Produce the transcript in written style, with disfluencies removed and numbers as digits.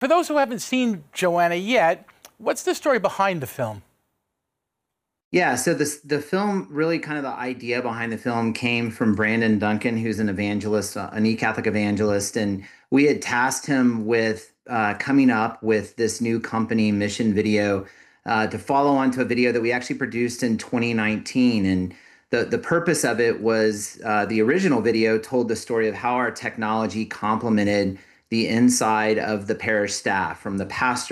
For those who haven't seen Joanna yet, what's the story behind the film? Yeah, so the film really kind of the idea behind the film came from Brandon Duncan, who's an evangelist, an e-Catholic evangelist, and we had tasked him with coming up with this new company Mission Video to follow on to a video that we actually produced in 2019. And the purpose of it was the original video told the story of how our technology complemented the inside of the parish staff, from the pastor